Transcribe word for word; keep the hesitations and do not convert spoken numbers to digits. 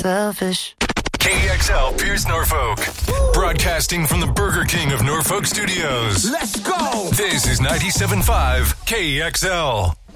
selfish. K X L Pierce Norfolk. Broadcasting from the Burger King of Norfolk Studios. Let's go! This is ninety-seven point five K X L.